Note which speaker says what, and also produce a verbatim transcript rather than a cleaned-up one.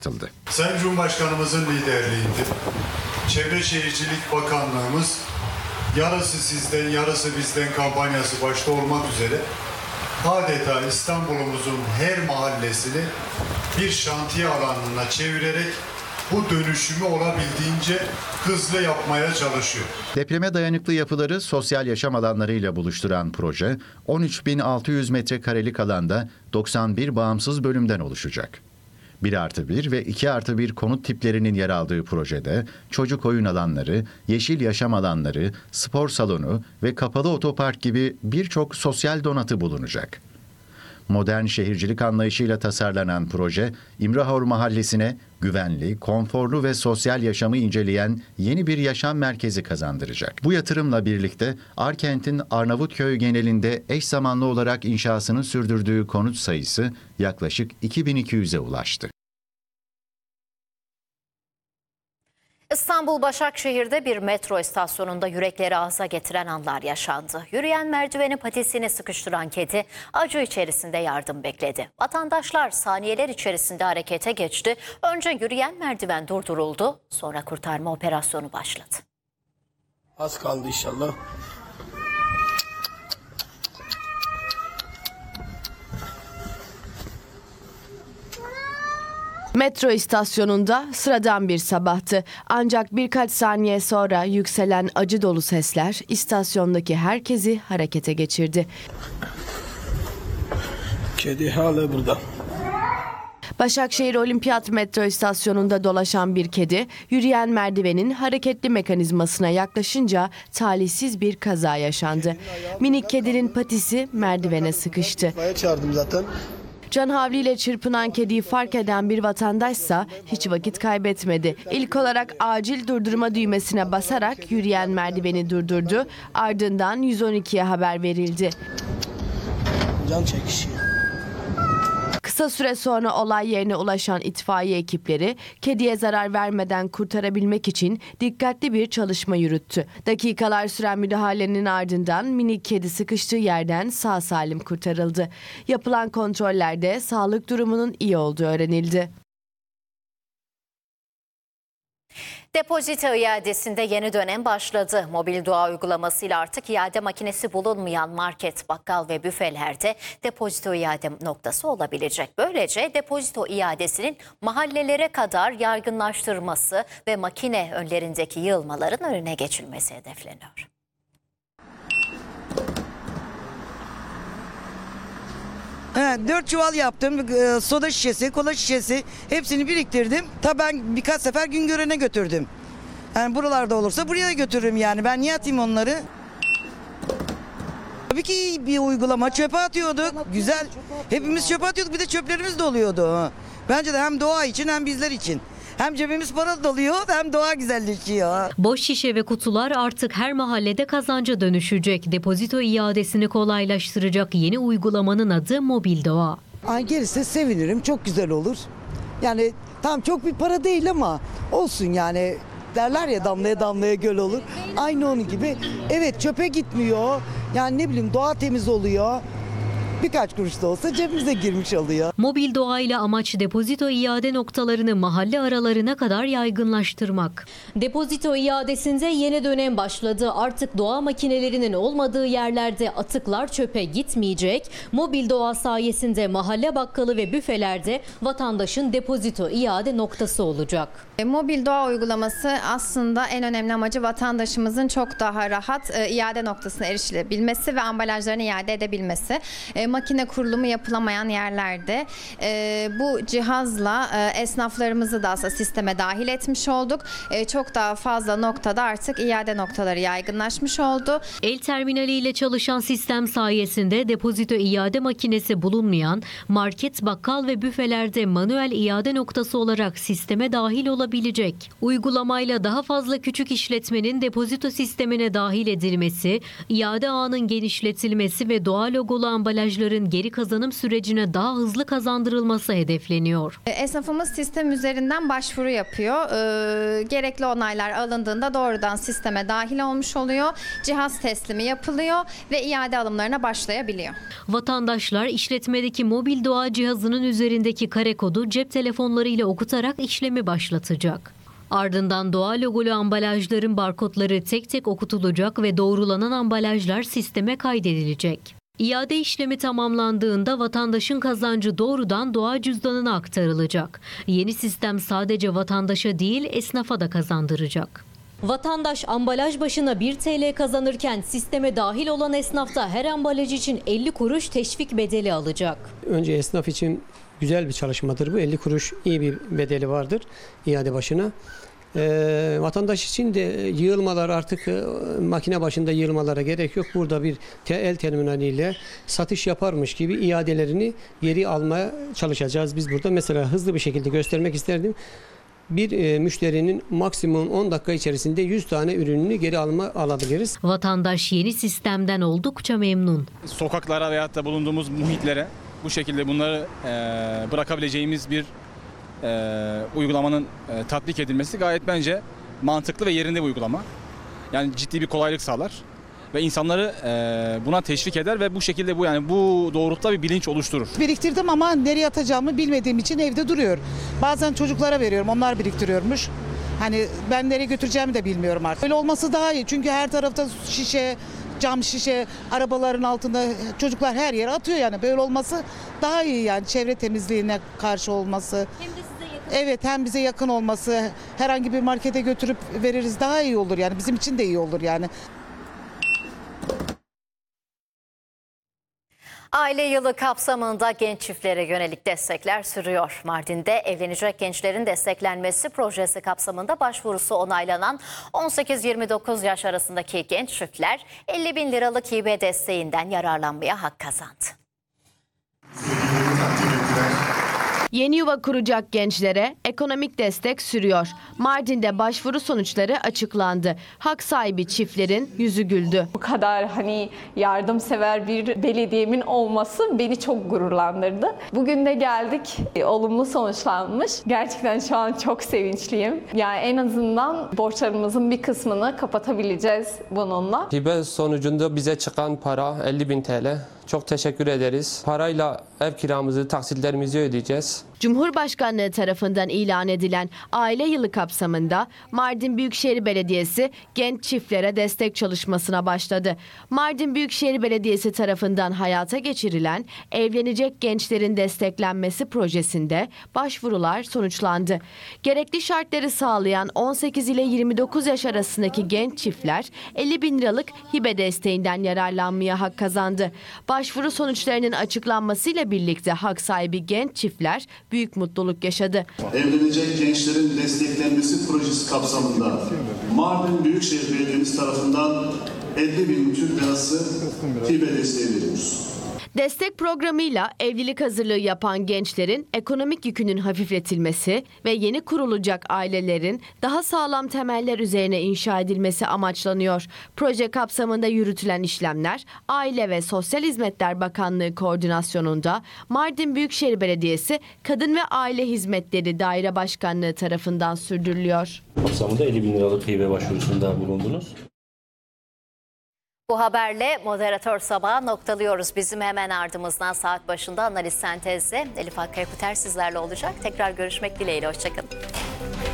Speaker 1: Sayın Cumhurbaşkanımızın liderliğinde Çevre Şehircilik Bakanlığımız yarısı sizden yarısı bizden kampanyası başta olmak üzere adeta İstanbul'umuzun her mahallesini bir şantiye alanına çevirerek bu dönüşümü olabildiğince hızlı yapmaya çalışıyor.
Speaker 2: Depreme dayanıklı yapıları sosyal yaşam alanlarıyla buluşturan proje, on üç bin altı yüz metrekarelik alanda doksan bir bağımsız bölümden oluşacak. bir artı bir ve iki artı bir konut tiplerinin yer aldığı projede çocuk oyun alanları, yeşil yaşam alanları, spor salonu ve kapalı otopark gibi birçok sosyal donatı bulunacak. Modern şehircilik anlayışıyla tasarlanan proje, İmrahor Mahallesi'ne güvenli, konforlu ve sosyal yaşamı inceleyen yeni bir yaşam merkezi kazandıracak. Bu yatırımla birlikte Arkent'in Arnavutköy genelinde eş zamanlı olarak inşasını sürdürdüğü konut sayısı yaklaşık iki bin iki yüze ulaştı.
Speaker 3: İstanbul Başakşehir'de bir metro istasyonunda yürekleri ağza getiren anlar yaşandı. Yürüyen merdiveni patisini sıkıştıran kedi acı içerisinde yardım bekledi. Vatandaşlar saniyeler içerisinde harekete geçti. Önce yürüyen merdiven durduruldu, sonra kurtarma operasyonu başladı.
Speaker 4: Az kaldı inşallah.
Speaker 5: Metro istasyonunda sıradan bir sabahtı. Ancak birkaç saniye sonra yükselen acı dolu sesler istasyondaki herkesi harekete geçirdi.
Speaker 4: Kedi hala burada.
Speaker 5: Başakşehir Olimpiyat metro istasyonunda dolaşan bir kedi, yürüyen merdivenin hareketli mekanizmasına yaklaşınca talihsiz bir kaza yaşandı. Minik kedinin patisi merdivene sıkıştı.
Speaker 4: Çağırdım zaten.
Speaker 5: Can havliyle çırpınan kediyi fark eden bir vatandaşsa hiç vakit kaybetmedi. İlk olarak acil durdurma düğmesine basarak yürüyen merdiveni durdurdu. Ardından yüz on ikiye haber verildi.
Speaker 4: Can çekişiyor.
Speaker 5: Kısa süre sonra olay yerine ulaşan itfaiye ekipleri kediye zarar vermeden kurtarabilmek için dikkatli bir çalışma yürüttü. Dakikalar süren müdahalenin ardından minik kedi sıkıştığı yerden sağ salim kurtarıldı. Yapılan kontrollerde sağlık durumunun iyi olduğu öğrenildi.
Speaker 3: Depozito iadesinde yeni dönem başladı. Mobil dua uygulamasıyla artık iade makinesi bulunmayan market, bakkal ve büfelerde depozito iade noktası olabilecek. Böylece depozito iadesinin mahallelere kadar yaygınlaştırılması ve makine önlerindeki yığılmaların önüne geçilmesi hedefleniyor.
Speaker 6: He, dört çuval yaptım. Soda şişesi, kola şişesi hepsini biriktirdim. Tabii ben birkaç sefer Güngören'e götürdüm. Yani buralarda olursa buraya götürürüm yani. Ben niye atayım onları? Tabii ki iyi bir uygulama. Çöpe atıyorduk. Güzel. Hepimiz çöpe atıyorduk. Bir de çöplerimiz de oluyordu. Bence de hem doğa için hem bizler için. Hem cebimiz para doluyor hem doğa güzelleşiyor.
Speaker 7: Boş şişe ve kutular artık her mahallede kazanca dönüşecek. Depozito iadesini kolaylaştıracak yeni uygulamanın adı Mobil Doğa.
Speaker 6: Ay gelirse sevinirim. Çok güzel olur. Yani tam çok bir para değil ama olsun yani. Derler ya damlaya damlaya göl olur. Aynı onun gibi. Evet çöpe gitmiyor. Yani ne bileyim doğa temiz oluyor. Birkaç kuruş da olsa cebimize girmiş oluyor.
Speaker 7: Mobil Doğa ile amaç depozito iade noktalarını mahalle aralarına kadar yaygınlaştırmak. Depozito iadesinde yeni dönem başladı. Artık doğa makinelerinin olmadığı yerlerde atıklar çöpe gitmeyecek. Mobil Doğa sayesinde mahalle bakkalı ve büfelerde vatandaşın depozito iade noktası olacak.
Speaker 8: Mobil Doğa uygulaması aslında en önemli amacı vatandaşımızın çok daha rahat e, iade noktasına erişilebilmesi ve ambalajlarını iade edebilmesi. E, makine kurulumu yapılamayan yerlerde e, bu cihazla e, esnaflarımızı da aslında sisteme dahil etmiş olduk. E, çok daha fazla noktada artık iade noktaları yaygınlaşmış oldu.
Speaker 7: El terminaliyle çalışan sistem sayesinde depozito iade makinesi bulunmayan market, bakkal ve büfelerde manuel iade noktası olarak sisteme dahil olabilecek. Uygulamayla daha fazla küçük işletmenin depozito sistemine dahil edilmesi, iade ağının genişletilmesi ve doğa logolu ambalajlar ambalajların geri kazanım sürecine daha hızlı kazandırılması hedefleniyor.
Speaker 8: Esnafımız sistem üzerinden başvuru yapıyor. Ee, gerekli onaylar alındığında doğrudan sisteme dahil olmuş oluyor. Cihaz teslimi yapılıyor ve iade alımlarına başlayabiliyor.
Speaker 7: Vatandaşlar işletmedeki mobil doğa cihazının üzerindeki kare kodu cep telefonlarıyla okutarak işlemi başlatacak. Ardından doğa logolu ambalajların barkodları tek tek okutulacak ve doğrulanan ambalajlar sisteme kaydedilecek. İade işlemi tamamlandığında vatandaşın kazancı doğrudan doğa cüzdanına aktarılacak. Yeni sistem sadece vatandaşa değil esnafa da kazandıracak. Vatandaş ambalaj başına bir TL kazanırken sisteme dahil olan esnafta her ambalaj için elli kuruş teşvik bedeli alacak.
Speaker 9: Önce esnaf için güzel bir çalışmadır bu. elli kuruş iyi bir bedeli vardır iade başına. Ee, vatandaş için de yığılmalar artık e, makine başında yığılmalara gerek yok. Burada bir te, el terminaliyle satış yaparmış gibi iadelerini geri almaya çalışacağız biz burada. Mesela hızlı bir şekilde göstermek isterdim. Bir e, müşterinin maksimum on dakika içerisinde yüz tane ürününü geri alma alabiliriz.
Speaker 7: Vatandaş yeni sistemden oldukça memnun.
Speaker 10: Sokaklara veyahut da bulunduğumuz muhitlere bu şekilde bunları e, bırakabileceğimiz bir e, uygulamanın e, tatbik edilmesi gayet bence mantıklı ve yerinde bir uygulama. Yani ciddi bir kolaylık sağlar ve insanları e, buna teşvik eder ve bu şekilde bu yani bu doğrultuda bir bilinç oluşturur.
Speaker 11: Biriktirdim ama nereye atacağımı bilmediğim için evde duruyor. Bazen çocuklara veriyorum, onlar biriktiriyormuş. Hani ben nereye götüreceğimi de bilmiyorum artık. Öyle olması daha iyi çünkü her tarafta şişe, cam şişe, arabaların altında çocuklar her yere atıyor yani. Böyle olması daha iyi yani çevre temizliğine karşı olması.
Speaker 7: Hem de size yakın.
Speaker 11: Evet, hem bize yakın olması, herhangi bir markete götürüp veririz daha iyi olur yani bizim için de iyi olur yani.
Speaker 3: Aile yılı kapsamında genç çiftlere yönelik destekler sürüyor. Mardin'de evlenecek gençlerin desteklenmesi projesi kapsamında başvurusu onaylanan on sekiz yirmi dokuz yaş arasındaki genç çiftler elli bin liralık hibe desteğinden yararlanmaya hak kazandı.
Speaker 5: Yeni yuva kuracak gençlere ekonomik destek sürüyor. Mardin'de başvuru sonuçları açıklandı. Hak sahibi çiftlerin yüzü güldü.
Speaker 12: Bu kadar hani yardımsever bir belediyemin olması beni çok gururlandırdı. Bugün de geldik, olumlu sonuçlanmış. Gerçekten şu an çok sevinçliyim. Yani en azından borçlarımızın bir kısmını kapatabileceğiz bununla.
Speaker 13: Hibe sonucunda bize çıkan para elli bin TL. Çok teşekkür ederiz. Parayla ev kiramızı, taksitlerimizi ödeyeceğiz.
Speaker 5: Cumhurbaşkanlığı tarafından ilan edilen aile yılı kapsamında Mardin Büyükşehir Belediyesi genç çiftlere destek çalışmasına başladı. Mardin Büyükşehir Belediyesi tarafından hayata geçirilen evlenecek gençlerin desteklenmesi projesinde başvurular sonuçlandı. Gerekli şartları sağlayan on sekiz ile yirmi dokuz yaş arasındaki genç çiftler elli bin liralık hibe desteğinden yararlanmaya hak kazandı. Başvuru sonuçlarının açıklanmasıyla birlikte hak sahibi genç çiftler büyük mutluluk yaşadı.
Speaker 14: Evlenecek gençlerin desteklenmesi projesi kapsamında Mardin Büyükşehir Belediyesi tarafından elli bin Türk lirası hibe desteği veriyoruz.
Speaker 5: Destek programıyla evlilik hazırlığı yapan gençlerin ekonomik yükünün hafifletilmesi ve yeni kurulacak ailelerin daha sağlam temeller üzerine inşa edilmesi amaçlanıyor. Proje kapsamında yürütülen işlemler Aile ve Sosyal Hizmetler Bakanlığı koordinasyonunda Mardin Büyükşehir Belediyesi Kadın ve Aile Hizmetleri Daire Başkanlığı tarafından sürdürülüyor.
Speaker 15: Kapsamında elli bin liralık hibe başvurusunda bulundunuz.
Speaker 3: Bu haberle Moderatör Sabahı noktalıyoruz. Bizim hemen ardımızdan saat başında analiz sentezle Elif Akkaya Kuter sizlerle olacak. Tekrar görüşmek dileğiyle. Hoşçakalın.